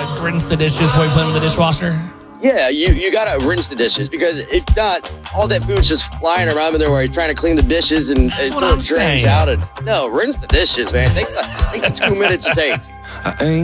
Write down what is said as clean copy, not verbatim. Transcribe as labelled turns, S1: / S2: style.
S1: rinse the dishes before you put them in the dishwasher?
S2: Yeah, you gotta rinse the dishes because if not, all that food's just flying around in there while you're trying to clean the dishes and
S1: That's what
S2: it
S1: I'm
S2: drains
S1: saying.
S2: out. No, rinse the dishes, man. Take 2 minutes to take.
S3: I ain't